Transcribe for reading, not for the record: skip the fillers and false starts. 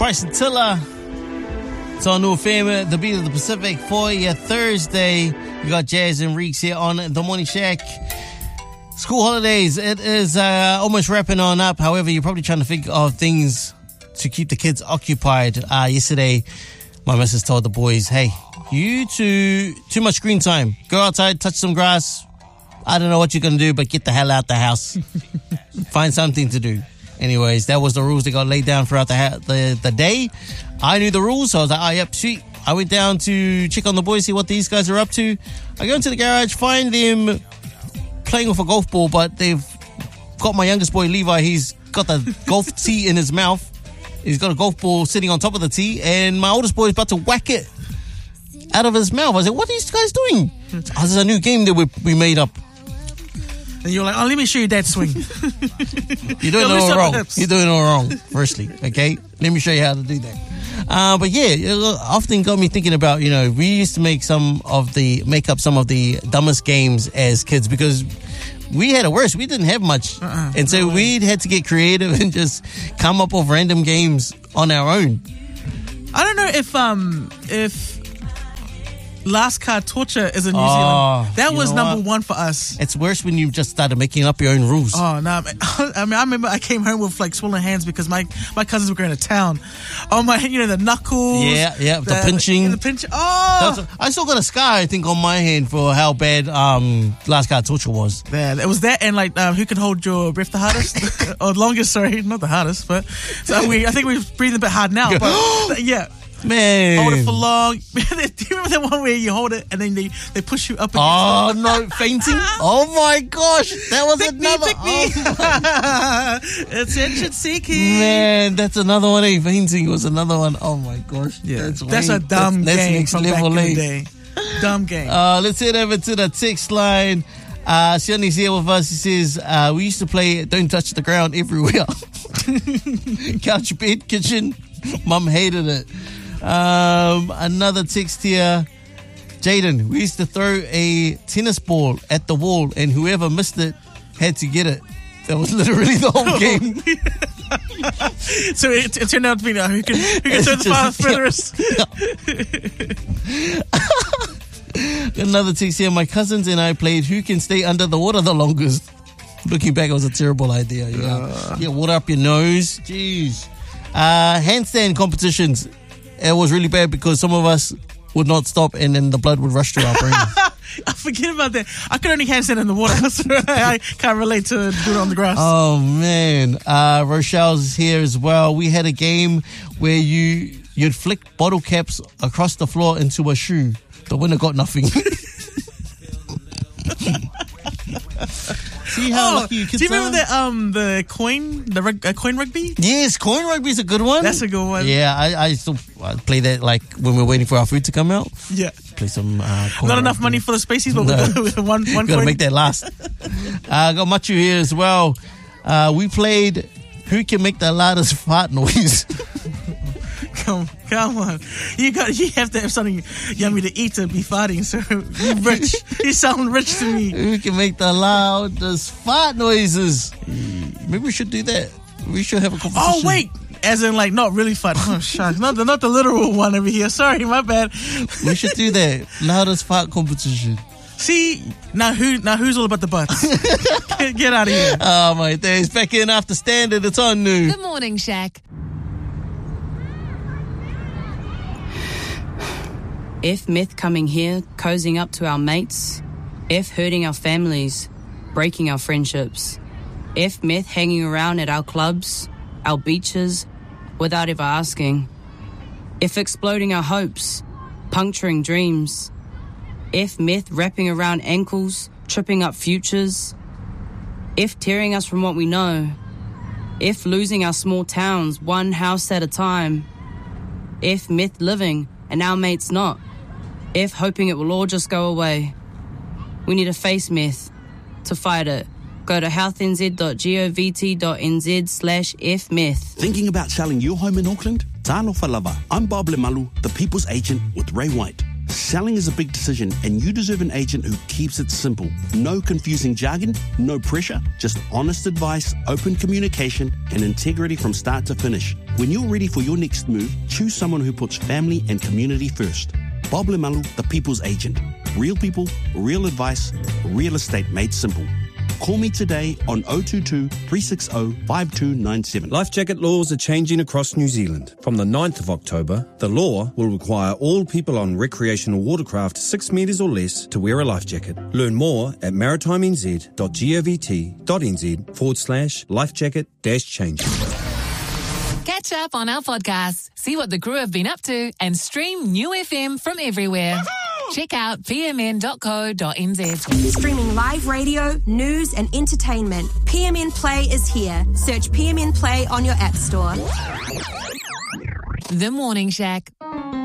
Bryson Tiller. It's on New FM, the beat of the Pacific for your Thursday. We got Jazz and Reeks here on The Morning Shack. School holidays, it is almost wrapping on up. However, you're probably trying to think of things to keep the kids occupied. Yesterday, my missus told the boys, hey, you too much screen time. Go outside, touch some grass. I don't know what you're going to do, but get the hell out the house. Find something to do. Anyways, that was the rules that got laid down throughout the day. I knew the rules, so I was like, oh, yep, sweet. I went down to check on the boys, see what these guys are up to. I go into the garage, find them playing with a golf ball, but they've got my youngest boy, Levi. He's got the golf tee in his mouth. He's got a golf ball sitting on top of the tee, and my oldest boy is about to whack it out of his mouth. I said, what are these guys doing? This is a new game that we made up. And you're like, oh, let me show you Dad's swing. You're doing it all wrong. You're doing it all wrong, firstly, okay? Let me show you how to do that. But yeah, it often got me thinking about, we used to make up some of the dumbest games as kids because we had it worse. We didn't have much. And so we had to get creative and just come up with random games on our own. I don't know if Last Card Torture is in New Zealand. That was number one for us. It's worse when you just started making up your own rules. Oh, no. I remember I came home with swollen hands because my cousins were going to town. Oh, the knuckles. Yeah, the pinching. The pinch. Oh! I still got a scar, I think, on my hand for how bad Last Card Torture was. Yeah, it was that and who can hold your breath the hardest? Or longest, sorry. Not the hardest, but so I think we're breathing a bit hard now. But yeah. Man. Hold it for long. Do you remember that one where you hold it and then they push you up against Oh, no, fainting? Oh, my gosh. That was another... Attention seeking. Man, that's another one. Fainting was another one. Oh, my gosh. Yeah, that's a dumb game next from level back in the day. Dumb game. Let's head over to the text line. Shani's here with us. He says, we used to play Don't Touch the Ground everywhere. Couch, bed, kitchen. Mum hated it. Another text here. Jaden, we used to throw a tennis ball at the wall and whoever missed it had to get it. That was literally the whole game. So it turned out to be who can throw the furthest. Another text here. My cousins and I played who can stay under the water the longest. Looking back, it was a terrible idea. Yeah, water up your nose. Jeez. Handstand competitions. It was really bad because some of us would not stop and then the blood would rush to our brains. I forget about that. I could only handstand in the water. So I can't relate to do it on the grass. Oh, man. Rochelle's here as well. We had a game where you'd flick bottle caps across the floor into a shoe. The winner got nothing. See how lucky you kids do you remember the coin rugby? Yes, coin rugby is a good one. That's a good one. Yeah, I still play that when we're waiting for our food to come out. Yeah. Play some coin Not enough money for the spaces, but with one coin. Gotta make that last. I got Machu here as well. We played who can make the loudest fart noise. Come on. You have to have something yummy to eat to be farting, so you're rich. You sound rich to me. Who can make the loudest fart noises? Maybe we should do that. We should have a competition. Oh, wait. As in, not really fart. Oh, shucks. Not the literal one over here. Sorry, my bad. We should do that. Loudest fart competition. See, now who's all about the butts? Get out of here. Oh, my days. Back in after Standard. It's on New. Good morning, Shaq. If myth coming here, cozying up to our mates. If hurting our families, breaking our friendships. If myth hanging around at our clubs, our beaches, without ever asking. If exploding our hopes, puncturing dreams. If myth wrapping around ankles, tripping up futures. If tearing us from what we know. If losing our small towns, one house at a time. If myth living and our mates not. If hoping it will all just go away. We need to face myth. To fight it, go to healthnz.govt.nz/ifmyth. Thinking about selling your home in Auckland? Talofa lava. I'm Bob Lemalu, the People's Agent with Ray White. Selling is a big decision, and you deserve an agent who keeps it simple. No confusing jargon, no pressure, just honest advice, open communication, and integrity from start to finish. When you're ready for your next move, choose someone who puts family and community first. Bob Lemalu, the People's Agent. Real people, real advice, real estate made simple. Call me today on 022-360-5297. Life jacket laws are changing across New Zealand. From the 9th of October, the law will require all people on recreational watercraft 6 metres or less to wear a life jacket. Learn more at maritimenz.govt.nz/lifejacket-changes. Catch up on our podcasts, see what the crew have been up to, and stream New FM from everywhere. Check out pmn.co.nz. Streaming live radio, news and entertainment. PMN Play is here. Search PMN Play on your app store. The Morning Shack.